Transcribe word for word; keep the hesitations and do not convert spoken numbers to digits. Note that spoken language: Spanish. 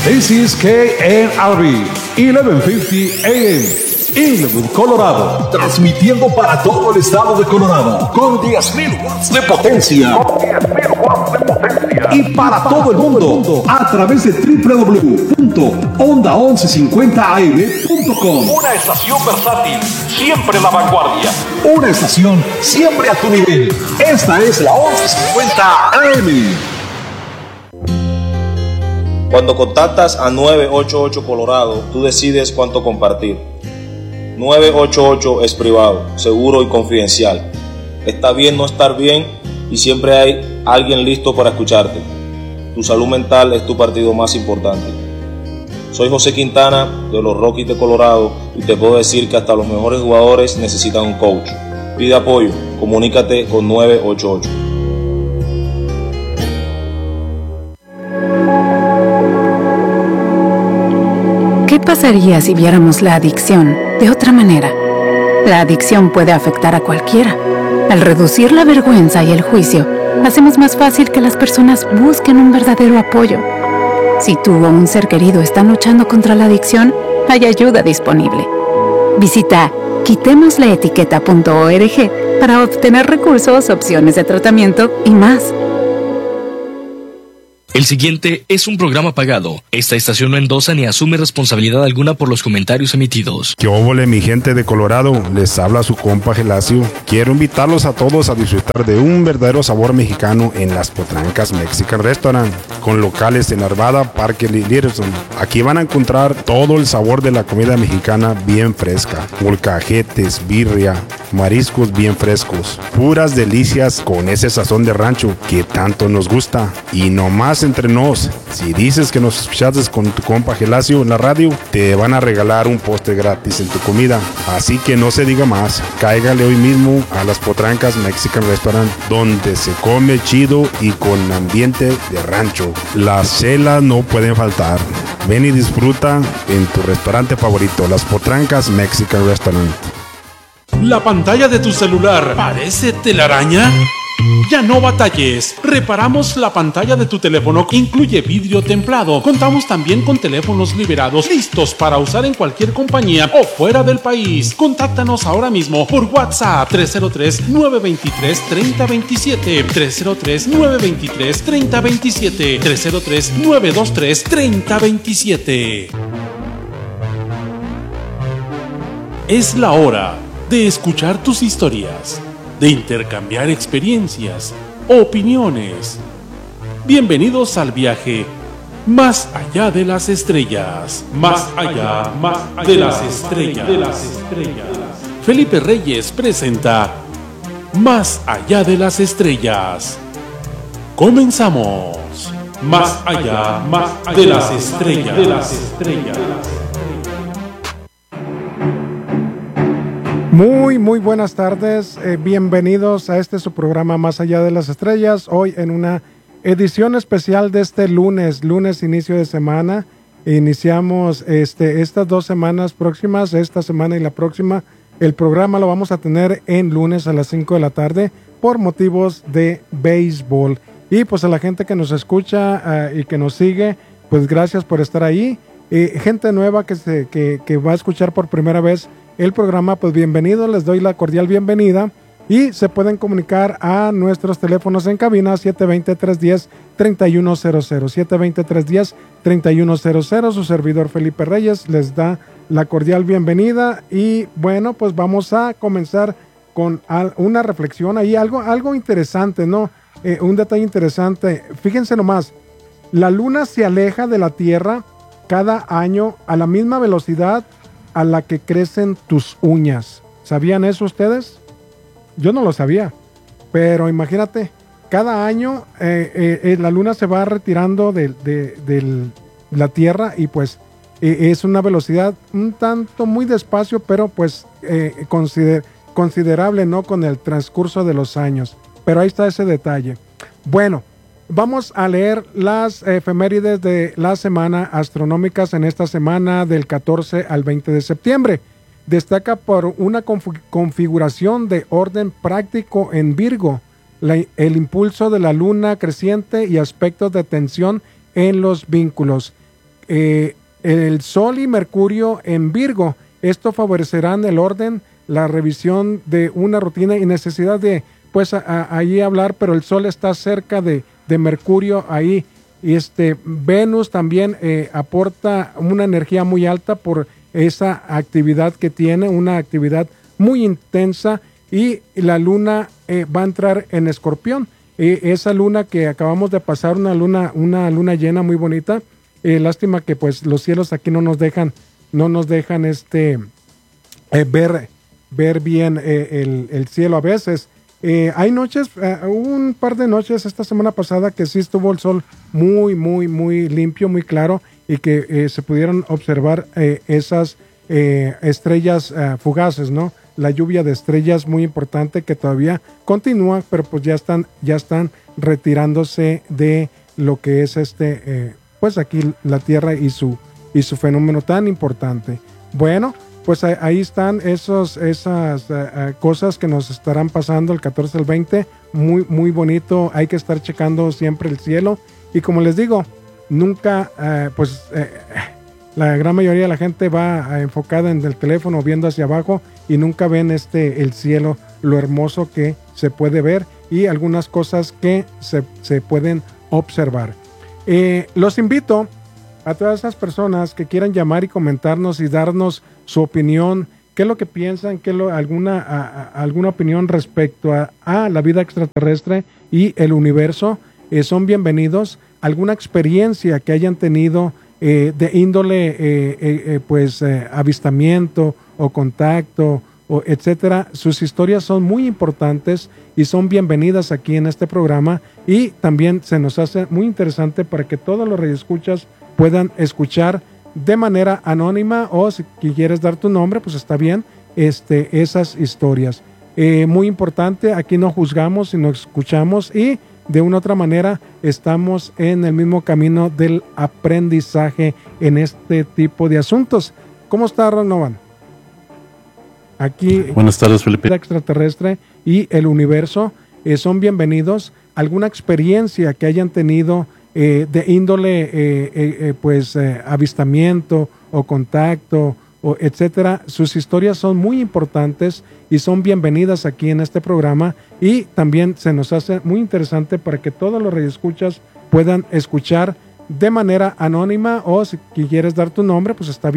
This is K N R B, eleven fifty A M, Inglewood, Colorado. Transmitiendo para todo el estado de Colorado con diez mil watts de potencia. Con diez mil watts de potencia. Y para todo el mundo a través de doble u doble u doble u punto onda once cincuenta a m punto com. Una estación versátil, siempre la vanguardia. Una estación siempre a tu nivel. Esta es la once cincuenta A M. Cuando contactas a nueve ocho ocho Colorado, tú decides cuánto compartir. nueve ocho ocho es privado, seguro y confidencial. Está bien no estar bien y siempre hay alguien listo para escucharte. Tu salud mental es tu partido más importante. Soy José Quintana de los Rockies de Colorado y te puedo decir que hasta los mejores jugadores necesitan un coach. Pide apoyo, comunícate con nueve ocho ocho. ¿Qué pasaría si viéramos la adicción de otra manera? La adicción puede afectar a cualquiera. Al reducir la vergüenza y el juicio, hacemos más fácil que las personas busquen un verdadero apoyo. Si tú o un ser querido están luchando contra la adicción, hay ayuda disponible. Visita quitemos la etiqueta punto org para obtener recursos, opciones de tratamiento y más. El siguiente es un programa pagado. Esta estación no endosa ni asume responsabilidad alguna por los comentarios emitidos. ¿Qué óvole, mi gente de Colorado? Les habla su compa Gelacio. Quiero invitarlos a todos a disfrutar de un verdadero sabor mexicano en Las Potrancas Mexican Restaurant, con locales en Arvada, Parque Littleton. Aquí van a encontrar todo el sabor de la comida mexicana bien fresca. Molcajetes, birria, mariscos bien frescos. Puras delicias con ese sazón de rancho que tanto nos gusta. Y no más entre nos, si dices que nos escuchaste con tu compa Gelacio en la radio, te van a regalar un postre gratis en tu comida. Así que no se diga más, cáigale hoy mismo a Las Potrancas Mexican Restaurant, donde se come chido y con ambiente de rancho. Las chelas no pueden faltar. Ven y disfruta en tu restaurante favorito, Las Potrancas Mexican Restaurant. ¿La pantalla de tu celular parece telaraña? Ya no batalles, reparamos la pantalla de tu teléfono, incluye vidrio templado. Contamos también con teléfonos liberados, listos para usar en cualquier compañía o fuera del país. Contáctanos ahora mismo por WhatsApp tres cero tres, nueve dos tres, tres cero dos siete, tres cero tres, nueve dos tres, tres cero dos siete, tres cero tres, nueve dos tres, tres cero dos siete. Es la hora de escuchar tus historias, de intercambiar experiencias, opiniones. Bienvenidos al viaje más allá de las estrellas, más allá, más allá de las estrellas, de las estrellas. Felipe Reyes presenta Más allá de las estrellas. Comenzamos. Más allá, más allá de las estrellas, de las estrellas. Muy, muy buenas tardes, eh, bienvenidos a este su programa Más allá de las estrellas, hoy en una edición especial de este lunes, lunes inicio de semana. Iniciamos este, estas dos semanas próximas, esta semana y la próxima. El programa lo vamos a tener en lunes a las cinco de la tarde por motivos de béisbol. Y pues a la gente que nos escucha uh, y que nos sigue, pues gracias por estar ahí. Eh, gente nueva que, se, que, que va a escuchar por primera vez el programa, pues bienvenido, les doy la cordial bienvenida y se pueden comunicar a nuestros teléfonos en cabina siete dos cero, tres uno cero, tres uno cero cero, siete dos cero, tres uno cero, tres uno cero cero. Su servidor Felipe Reyes les da la cordial bienvenida y bueno, pues vamos a comenzar con una reflexión ahí, algo, algo interesante, ¿no? Eh, un detalle interesante, fíjense nomás, la luna se aleja de la Tierra cada año a la misma velocidad a la que crecen tus uñas. ¿Sabían eso ustedes? Yo no lo sabía, pero imagínate, cada año eh, eh, la luna se va retirando de, de, de la Tierra y pues eh, es una velocidad un tanto muy despacio, pero pues eh, consider, considerable, ¿no? Con el transcurso de los años. Pero ahí está ese detalle. Bueno, vamos a leer las efemérides de la semana astronómicas en esta semana del catorce al veinte de septiembre. Destaca por una conf- configuración de orden práctico en Virgo, la, el impulso de la luna creciente y aspectos de tensión en los vínculos. eh, el Sol y Mercurio en Virgo. Esto favorecerán el orden, la revisión de una rutina y necesidad de, pues, a, a, ahí hablar, pero el Sol está cerca de, de Mercurio ahí. Y este, Venus también eh, aporta una energía muy alta por esa actividad que tiene, una actividad muy intensa, y la luna eh, va a entrar en Escorpión. Eh, esa luna que acabamos de pasar, una luna, una luna llena muy bonita. Eh, lástima que pues los cielos aquí no nos dejan, no nos dejan este eh, ver, ver bien eh, el, el cielo a veces. Eh, hay noches, eh, hubo un par de noches esta semana pasada que sí estuvo el sol muy, muy, muy limpio, muy claro, y que eh, se pudieron observar eh, esas eh, estrellas eh, fugaces, ¿no? La lluvia de estrellas muy importante que todavía continúa, pero pues ya están, ya están retirándose de lo que es este, eh, pues aquí la Tierra y su, y su fenómeno tan importante. Bueno, pues ahí están esos, esas uh, cosas que nos estarán pasando el catorce al veinte, muy, muy bonito. Hay que estar checando siempre el cielo, y como les digo, nunca, uh, pues uh, la gran mayoría de la gente va uh, enfocada en el teléfono viendo hacia abajo y nunca ven este, el cielo, lo hermoso que se puede ver y algunas cosas que se, se pueden observar. Eh, los invito a todas esas personas que quieran llamar y comentarnos y darnos su opinión, qué es lo que piensan, qué es lo, alguna, a, a, alguna opinión respecto a, a la vida extraterrestre y el universo, eh, son bienvenidos. Alguna experiencia que hayan tenido eh, de índole, eh, eh, eh, pues, eh, avistamiento o contacto, o etcétera. Sus historias son muy importantes y son bienvenidas aquí en este programa, y también se nos hace muy interesante para que todos los radioescuchas puedan escuchar de manera anónima, o si quieres dar tu nombre, pues está bien, este, esas historias. Eh, muy importante, aquí no juzgamos, sino escuchamos, y de una u otra manera estamos en el mismo camino del aprendizaje en este tipo de asuntos. ¿Cómo está, Ranovan? Aquí, buenas tardes, Felipe. La extraterrestre y el universo eh, son bienvenidos. Alguna experiencia que hayan tenido eh, de índole, eh, eh, eh, pues, eh, avistamiento o contacto, o etcétera. Sus historias son muy importantes y son bienvenidas aquí en este programa, y también se nos hace muy interesante para que todos los radioescuchas puedan escuchar de manera anónima, o si quieres dar tu nombre, pues está bien.